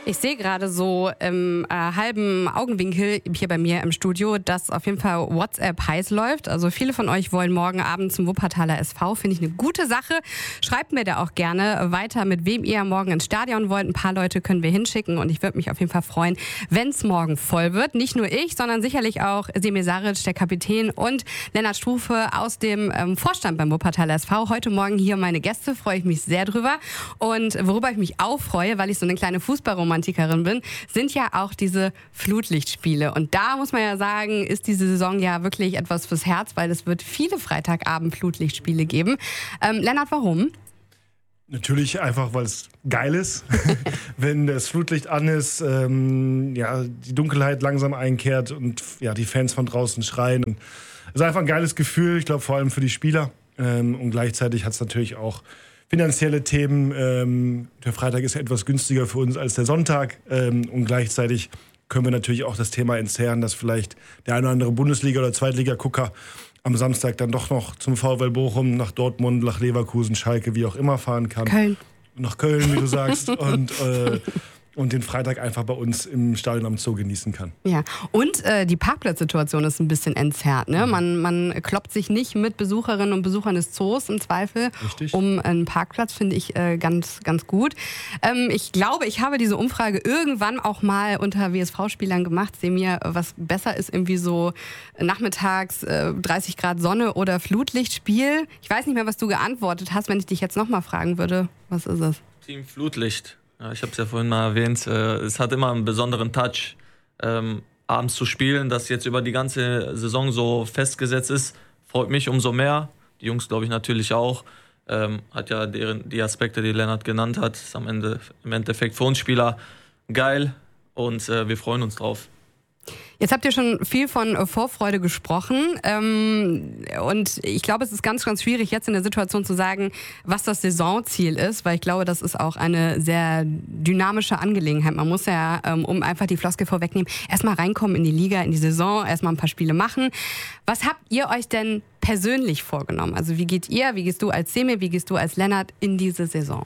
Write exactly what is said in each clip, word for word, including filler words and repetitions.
Ich sehe gerade so im äh, halben Augenwinkel hier bei mir im Studio, dass auf jeden Fall WhatsApp heiß läuft. Also viele von euch wollen morgen Abend zum Wuppertaler S V. Finde ich eine gute Sache. Schreibt mir da auch gerne weiter, mit wem ihr morgen ins Stadion wollt. Ein paar Leute können wir hinschicken und ich würde mich auf jeden Fall freuen, wenn es morgen voll wird. Nicht nur ich, sondern sicherlich auch Semir Saric, der Kapitän, und Lennart Strufe aus dem ähm, Vorstand beim Wuppertaler S V. Heute Morgen hier meine Gäste, freue ich mich sehr drüber. Und worüber ich mich auch freue, weil ich so eine kleine Fußballromantikerin bin, sind ja auch diese Flutlichtspiele. Und da muss man ja sagen, ist diese Saison ja wirklich etwas fürs Herz, weil es wird viele Freitagabend-Flutlichtspiele geben. Ähm, Lennart, warum? Natürlich einfach, weil es geil ist, wenn das Flutlicht an ist, ähm, ja, die Dunkelheit langsam einkehrt und ja, die Fans von draußen schreien. Und es ist einfach ein geiles Gefühl, ich glaube vor allem für die Spieler. Ähm, und gleichzeitig hat es natürlich auch finanzielle Themen. Ähm, der Freitag ist etwas günstiger für uns als der Sonntag. Ähm, und gleichzeitig können wir natürlich auch das Thema entzerren, dass vielleicht der eine oder andere Bundesliga- oder Zweitliga-Gucker am Samstag dann doch noch zum VfL Bochum, nach Dortmund, nach Leverkusen, Schalke, wie auch immer fahren kann. Köln. Nach Köln, wie du sagst. und, äh, und den Freitag einfach bei uns im Stadion am Zoo genießen kann. Ja, und äh, die Parkplatzsituation ist ein bisschen entzerrt. Ne? Man, man kloppt sich nicht mit Besucherinnen und Besuchern des Zoos im Zweifel Richtig. um einen Parkplatz, finde ich äh, ganz, ganz gut. Ähm, ich glaube, ich habe diese Umfrage irgendwann auch mal unter W S V-Spielern gemacht. Semir, was besser ist, irgendwie so nachmittags äh, dreißig Grad Sonne oder Flutlichtspiel. Ich weiß nicht mehr, was du geantwortet hast, wenn ich dich jetzt nochmal fragen würde. Was ist es? Team Flutlicht. Ja, ich habe es ja vorhin mal erwähnt. Äh, es hat immer einen besonderen Touch, ähm, abends zu spielen. Das jetzt über die ganze Saison so festgesetzt ist, freut mich umso mehr. Die Jungs, glaube ich, natürlich auch. Ähm, hat ja deren, die Aspekte, die Lennart genannt hat, ist am Ende im Endeffekt für uns Spieler geil und äh, wir freuen uns drauf. Jetzt habt ihr schon viel von Vorfreude gesprochen ähm, und ich glaube, es ist ganz, ganz schwierig jetzt in der Situation zu sagen, was das Saisonziel ist, weil ich glaube, das ist auch eine sehr dynamische Angelegenheit. Man muss ja, ähm, um einfach die Floskel vorwegnehmen, erstmal reinkommen in die Liga, in die Saison, erstmal ein paar Spiele machen. Was habt ihr euch denn persönlich vorgenommen? Also wie geht ihr, wie gehst du als Semir, wie gehst du als Lennart in diese Saison?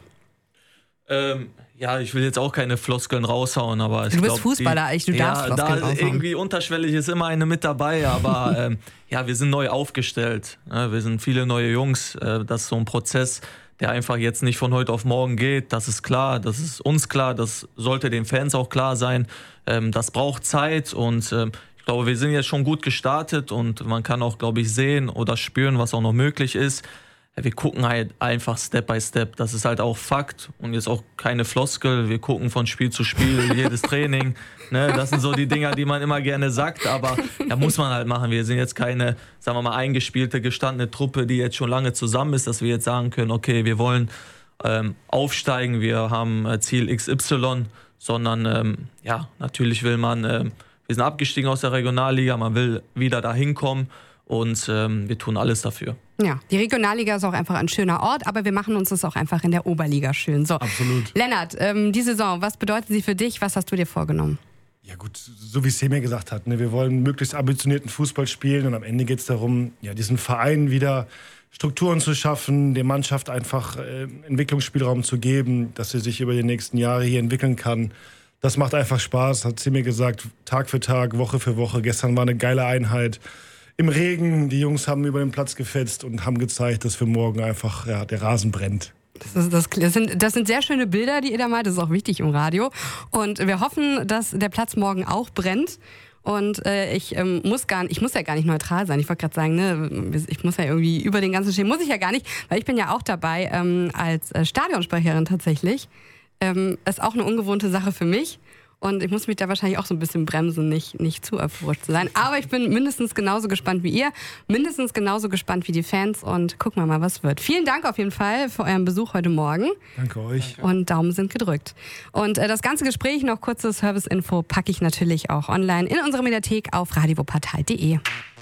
Ähm, ja, ich will jetzt auch keine Floskeln raushauen, aber ich Du bist glaub, Fußballer, die, ich, du darfst ja, Floskeln da raushauen. irgendwie unterschwellig ist immer eine mit dabei, aber ähm, ja, wir sind neu aufgestellt. Ne? Wir sind viele neue Jungs. Äh, das ist so ein Prozess, der einfach jetzt nicht von heute auf morgen geht. Das ist klar, das ist uns klar, das sollte den Fans auch klar sein. Ähm, das braucht Zeit und ähm, ich glaube, wir sind jetzt schon gut gestartet und man kann auch, glaube ich, sehen oder spüren, was auch noch möglich ist. Wir gucken halt einfach Step by Step. Das ist halt auch Fakt und jetzt auch keine Floskel. Wir gucken von Spiel zu Spiel, jedes Training. Ne, das sind so die Dinger, die man immer gerne sagt, aber da muss man halt machen. Wir sind jetzt keine, sagen wir mal, eingespielte, gestandene Truppe, die jetzt schon lange zusammen ist, dass wir jetzt sagen können, okay, wir wollen ähm, aufsteigen, wir haben äh, Ziel X Y, sondern ähm, ja, natürlich will man, äh, wir sind abgestiegen aus der Regionalliga, man will wieder da hinkommen. Und ähm, wir tun alles dafür. Ja, die Regionalliga ist auch einfach ein schöner Ort, aber wir machen uns das auch einfach in der Oberliga schön. So, Absolut. Lennart, ähm, die Saison, was bedeutet sie für dich? Was hast du dir vorgenommen? Ja gut, so wie es Semir gesagt hat, ne, wir wollen möglichst ambitionierten Fußball spielen und am Ende geht es darum, ja, diesen Verein wieder Strukturen zu schaffen, der Mannschaft einfach äh, Entwicklungsspielraum zu geben, dass sie sich über die nächsten Jahre hier entwickeln kann. Das macht einfach Spaß, hat Semir gesagt, Tag für Tag, Woche für Woche. Gestern war eine geile Einheit. Im Regen, die Jungs haben über den Platz gefetzt und haben gezeigt, dass für morgen einfach ja, der Rasen brennt. Das, ist, das, das, sind, das sind sehr schöne Bilder, die ihr da malt. Das ist auch wichtig im Radio. Und wir hoffen, dass der Platz morgen auch brennt. Und äh, ich, ähm, muss gar, ich muss ja gar nicht neutral sein. Ich wollte gerade sagen, ne, ich muss ja irgendwie über den ganzen stehen. Muss ich ja gar nicht, weil ich bin ja auch dabei ähm, als äh, Stadionsprecherin tatsächlich. Ähm, ist auch eine ungewohnte Sache für mich. Und ich muss mich da wahrscheinlich auch so ein bisschen bremsen, nicht, nicht zu erfurcht zu sein. Aber ich bin mindestens genauso gespannt wie ihr, mindestens genauso gespannt wie die Fans und gucken wir mal, was wird. Vielen Dank auf jeden Fall für euren Besuch heute Morgen. Danke euch. Und Daumen sind gedrückt. Und äh, das ganze Gespräch, noch kurze Service-Info, packe ich natürlich auch online in unserer Mediathek auf radio wuppertal punkt de.